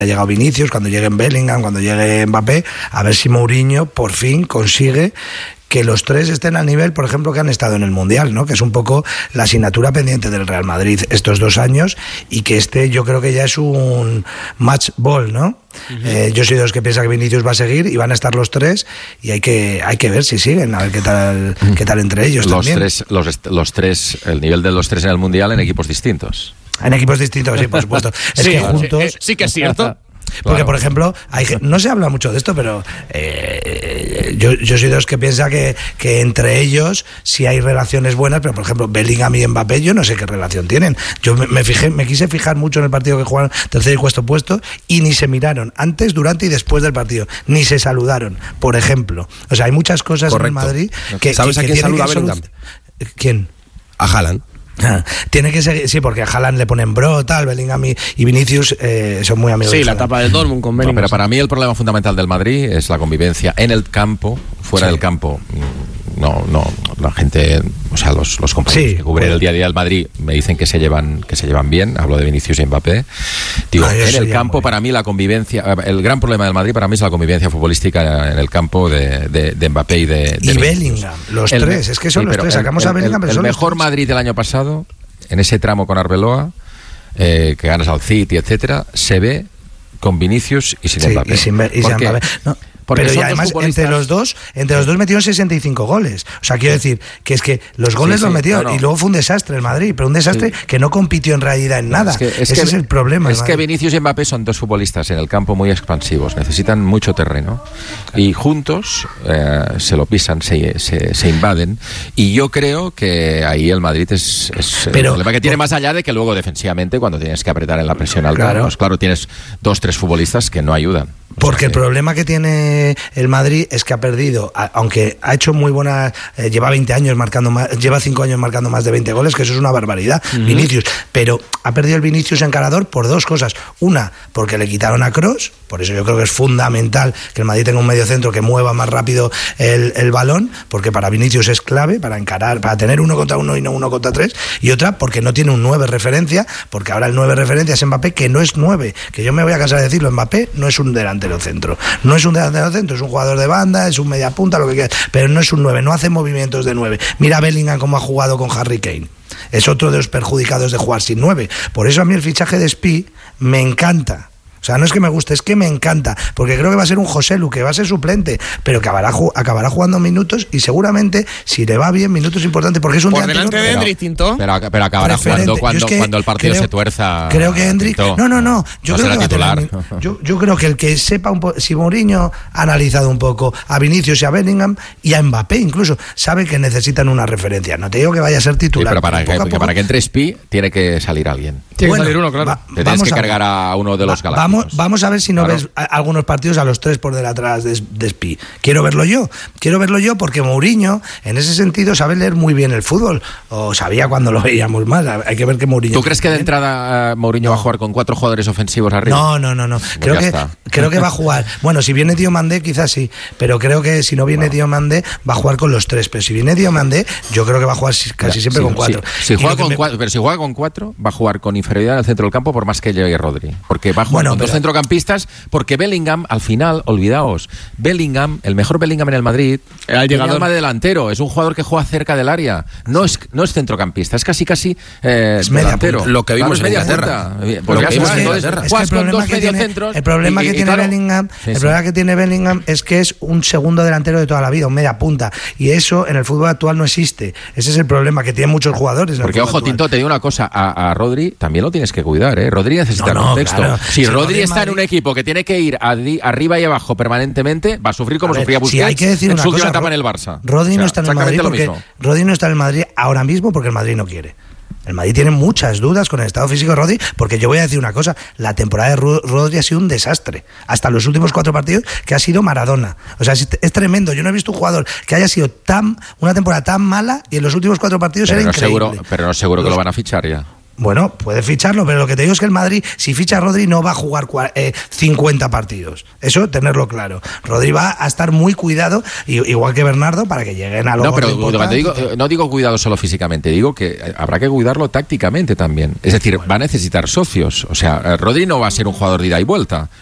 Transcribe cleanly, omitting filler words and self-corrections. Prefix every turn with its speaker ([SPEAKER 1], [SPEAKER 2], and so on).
[SPEAKER 1] ha llegado Vinicius, cuando llegue Bellingham, cuando llegue Mbappé, a ver si Mourinho por fin consigue que los tres estén al nivel, por ejemplo, que han estado en el Mundial, ¿no? Que es un poco la asignatura pendiente del Real Madrid estos 2 años, y que yo creo que ya es un match ball, ¿no? Uh-huh. Yo soy de los que piensa que Vinicius va a seguir y van a estar los tres, y hay que ver si siguen, a ver qué tal entre ellos también.
[SPEAKER 2] Los tres, el nivel de los tres en el Mundial en equipos distintos.
[SPEAKER 1] En equipos distintos, sí, por supuesto. Es
[SPEAKER 3] sí,
[SPEAKER 1] que juntos...
[SPEAKER 3] Sí que es cierto.
[SPEAKER 1] Porque,
[SPEAKER 2] Claro.
[SPEAKER 1] por ejemplo, no se habla mucho de esto, pero yo soy de los que piensa que entre ellos sí hay relaciones buenas, pero, por ejemplo, Bellingham y Mbappé, yo no sé qué relación tienen. Yo me quise fijar mucho en el partido que jugaron tercer y cuarto puesto, y ni se miraron antes, durante y después del partido, ni se saludaron, por ejemplo. O sea, hay muchas cosas en el Madrid que...
[SPEAKER 4] ¿Sabes a quién saluda Bellingham?
[SPEAKER 1] ¿Quién?
[SPEAKER 4] A Haaland.
[SPEAKER 1] Tiene que seguir, sí, porque a Haaland le ponen bro, tal, Bellingham y Vinicius son muy amigos.
[SPEAKER 3] Sí, la etapa del Dortmund con Bellingham.
[SPEAKER 2] Pero para mí el problema fundamental del Madrid es la convivencia en el campo, fuera del campo. No, la gente, o sea, los compañeros que cubren el día a día del Madrid me dicen que se llevan bien. Hablo de Vinicius y Mbappé. Digo, en el campo, para mí la convivencia, el gran problema del Madrid para mí es la convivencia futbolística en el campo de Mbappé y de
[SPEAKER 1] Bellingham, los tres, es que son los tres. Sacamos a Bellingham, pero
[SPEAKER 2] el
[SPEAKER 1] son
[SPEAKER 2] mejor Madrid del año pasado, en ese tramo con Arbeloa, que ganas al City, etcétera, se ve con Vinicius y sin Mbappé.
[SPEAKER 1] Y sin Mbappé. No. Pero y además entre los dos metieron 65 goles. O sea, quiero decir que es que los goles los metió, y luego fue un desastre el Madrid, pero un desastre que no compitió en realidad en nada. Ese es el problema.
[SPEAKER 2] Es que Vinicius y Mbappé son dos futbolistas en el campo muy expansivos, necesitan mucho terreno y juntos se lo pisan, se invaden, y yo creo que ahí el Madrid es el problema que tiene, más allá de que luego defensivamente, cuando tienes que apretar en la presión alta, claro, tienes 2-3 futbolistas que no ayudan.
[SPEAKER 1] Porque el problema que tiene el Madrid es que ha perdido, aunque ha hecho muy buena, lleva 20 años marcando más, lleva 5 años marcando más de 20 goles, que eso es una barbaridad, Vinicius, pero ha perdido el Vinicius encarador por 2 cosas. Una, porque le quitaron a Kroos, por eso yo creo que es fundamental que el Madrid tenga un mediocentro que mueva más rápido el balón, porque para Vinicius es clave, para encarar, para tener 1 contra 1 y no 1 contra 3, y otra, porque no tiene un 9 referencia, porque ahora el 9 referencia es Mbappé, que no es 9, que yo me voy a cansar de decirlo, Mbappé no es un delantero centro, no es un delantero centro, es un jugador de banda, es un media punta, lo que quieras, pero no es un 9, no hace movimientos de 9. Mira a Bellingham cómo ha jugado con Harry Kane, es otro de los perjudicados de jugar sin 9. Por eso a mí el fichaje de Spi me encanta. O sea, no es que me guste, es que me encanta, porque creo que va a ser un Joselu, que va a ser suplente, pero que acabará jugando minutos, y seguramente, si le va bien, minutos importantes, porque es un
[SPEAKER 3] por delante de Endrick, Tinto.
[SPEAKER 2] Pero acabará jugando cuando el partido se tuerza.
[SPEAKER 1] Creo que Endrick... No. Yo creo
[SPEAKER 2] será
[SPEAKER 1] que
[SPEAKER 2] titular.
[SPEAKER 1] Yo creo que el que sepa un poco... Si Mourinho ha analizado un poco a Vinicius y a Bellingham, y a Mbappé incluso, sabe que necesitan una referencia. No te digo que vaya a ser titular.
[SPEAKER 2] Sí, pero para que entre Spi, tiene que salir alguien.
[SPEAKER 3] Tiene que salir uno, claro.
[SPEAKER 2] Te tienes que cargar a uno de los galácticos.
[SPEAKER 1] Vamos a ver si no ves algunos partidos a los 3 por detrás de Spi. Quiero verlo yo porque Mourinho, en ese sentido, sabe leer muy bien el fútbol, o sabía cuando lo veíamos mal. Hay que ver que Mourinho...
[SPEAKER 2] ¿Tú crees que de entrada Mourinho va a jugar con 4 jugadores ofensivos arriba?
[SPEAKER 1] No. Creo que va a jugar... Bueno, si viene Diomandé, quizás sí, pero creo que si no viene Diomandé, va a jugar con los 3. Pero si viene Diomandé, yo creo que va a jugar casi siempre con 4.
[SPEAKER 2] Si juega con 4, va a jugar con inferioridad en el centro del campo, por más que llegue Rodri. Porque va a jugar con 2 centrocampistas, porque Bellingham, al final, olvidaos, Bellingham, el mejor Bellingham en el Madrid, tiene alma de delantero, es un jugador que juega cerca del área, no es centrocampista, es casi
[SPEAKER 1] es
[SPEAKER 2] delantero.
[SPEAKER 4] Lo que vimos en Inglaterra.
[SPEAKER 1] El problema que tiene Bellingham es que es un segundo delantero de toda la vida, un media punta, y eso en el fútbol actual no existe. Ese es el problema que tienen muchos jugadores.
[SPEAKER 2] Porque ojo, Tinto, te digo una cosa, a Rodri también lo tienes que cuidar, ¿eh? Rodri necesita contexto. Claro. Si Rodri está en un equipo que tiene que ir arriba y abajo permanentemente, va a sufrir como sufría Busquets
[SPEAKER 1] hay que decir
[SPEAKER 2] en su
[SPEAKER 1] última
[SPEAKER 2] etapa en el Barça.
[SPEAKER 1] Rodri no está en el Madrid ahora mismo porque el Madrid no quiere. El Madrid tiene muchas dudas con el estado físico de Rodri, porque yo voy a decir una cosa, la temporada de Rodri ha sido un desastre, hasta los últimos 4 partidos, que ha sido Maradona. O sea, es tremendo. Yo no he visto un jugador que haya sido una temporada tan mala y en los últimos 4 partidos era increíble.
[SPEAKER 2] Pero no seguro que lo van a fichar ya.
[SPEAKER 1] Bueno, puede ficharlo, pero lo que te digo es que el Madrid, si ficha a Rodri, no va a jugar 50 partidos. Eso, tenerlo claro. Rodri va a estar muy cuidado, igual que Bernardo, para que lleguen a lo
[SPEAKER 2] No, pero no digo cuidado solo físicamente, digo que habrá que cuidarlo tácticamente también. Es decir, va a necesitar socios. O sea, Rodri no va a ser un jugador de ida y vuelta.